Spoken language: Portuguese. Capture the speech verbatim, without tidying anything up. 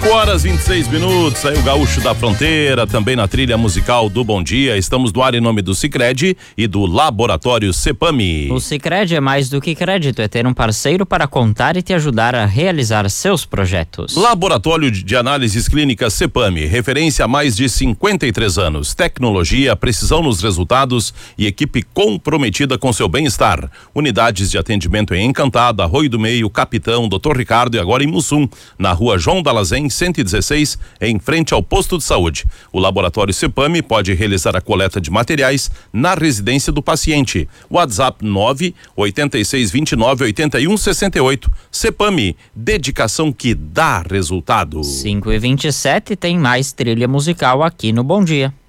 cinco horas e vinte e seis minutos, aí o Gaúcho da Fronteira, também na trilha musical do Bom Dia. Estamos no ar em nome do Sicredi e do Laboratório Cepami. O Sicredi é mais do que crédito, é ter um parceiro para contar e te ajudar a realizar seus projetos. Laboratório de Análises Clínicas Cepami, referência há mais de cinquenta e três anos. Tecnologia, precisão nos resultados e equipe comprometida com seu bem-estar. Unidades de atendimento em Encantada, Arroio do Meio, Capitão, doutor Ricardo e agora em Mussum, na rua João Dalazen, cento e dezesseis, em frente ao posto de saúde. O Laboratório Cepami pode realizar a coleta de materiais na residência do paciente. WhatsApp nove oito seis dois nove oito um seis oito. Cepami, dedicação que dá resultado. cinco e vinte e sete tem mais trilha musical aqui no Bom Dia.